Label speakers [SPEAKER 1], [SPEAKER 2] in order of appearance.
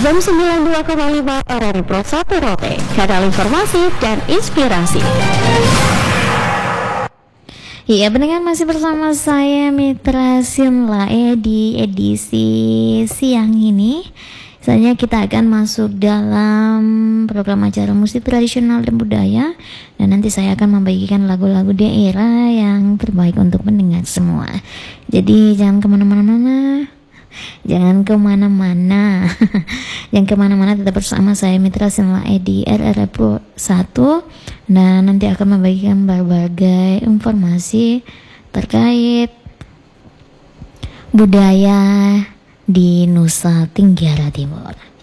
[SPEAKER 1] Jam 92,5 RRI Pro 1 Rote, kanal informasi dan inspirasi. Iya, pendengar, masih bersama saya Mitra Sinlae di edisi siang ini. Selanjutnya kita akan masuk dalam program acara musik tradisional dan budaya, dan nanti saya akan membagikan lagu-lagu daerah yang terbaik untuk pendengar semua. Jadi jangan kemana-mana, jangan kemana-mana, tetap bersama saya Mitra Sinlae di RRI Pro 1, dan nanti akan membagikan berbagai informasi terkait budaya di Nusa Tenggara Timur.